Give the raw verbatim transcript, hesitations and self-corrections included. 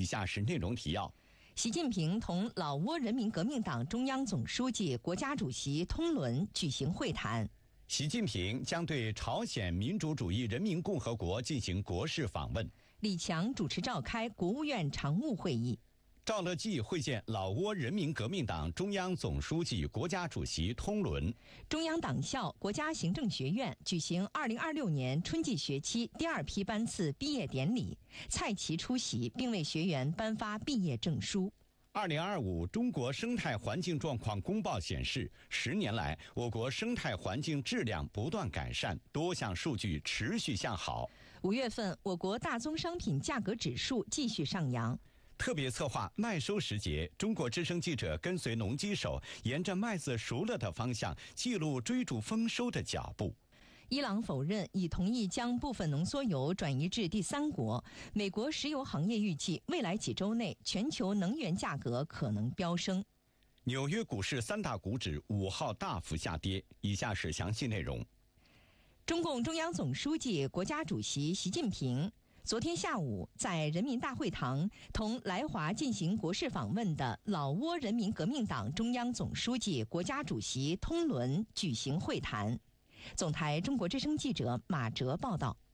下是内容提要。 习近平同老挝人民革命党中央总书记、国家主席通伦举行会谈。 习近平将对朝鲜民主主义人民共和国进行国事访问。 李强主持召开国务院常务会议。 赵乐际会见老挝人民革命党中央总书记、国家主席通伦。 中央党校国家行政学院举行二零二六年春季学期第二批班次毕业典礼，蔡奇出席并为学员颁发毕业证书。 二零二五中国生态环境状况公报显示，十年来我国生态环境质量不断改善，多项数据持续向好。 五月份，我国大宗商品价格指数继续上扬。 特别策划麦收时节，中国之声记者跟随农机手，沿着麦子熟了的方向，记录追逐丰收的脚步。 伊朗否认已同意将部分浓缩油转移至第三国。美国石油行业预计，未来几周内全球能源价格可能飙升。 纽约股市三大股指五号大幅下跌。以下是详细内容。 中共中央总书记、国家主席习近平昨天下午在人民大会堂同来华进行国事访问的老挝人民革命党中央总书记、国家主席通伦举行会谈。总台中国之声记者马哲报道。